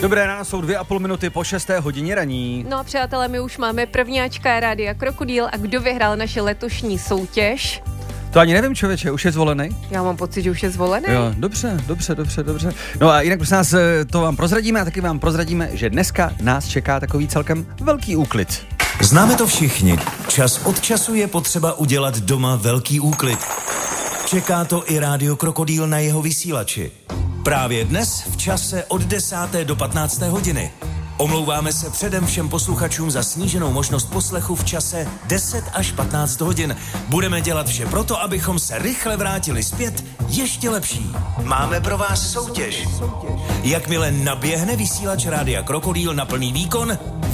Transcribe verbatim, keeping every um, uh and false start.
Dobré ráno, jsou dvě a půl minuty po šesté hodině raní. No přátelé, my už máme prvňáčka Rádia Krokodýl a kdo vyhrál naše letošní soutěž? To ani nevím, člověče, už je zvolený? Já mám pocit, že už je zvolený. Jo, dobře, dobře, dobře, dobře. No a jinak prosím nás, to vám prozradíme a taky vám prozradíme, že dneska nás čeká takový celkem velký úklid. Známe to všichni. Čas od času je potřeba udělat doma velký úklid. Čeká to i Rádio Krokodýl na jeho vysílači. Právě dnes v čase od desáté do patnácté hodiny. Omlouváme se předem všem posluchačům za sníženou možnost poslechu v čase deset až patnáct hodin. Budeme dělat vše proto, abychom se rychle vrátili zpět ještě lepší. Máme pro vás soutěž. Jakmile naběhne vysílač Rádia Krokodýl na plný výkon,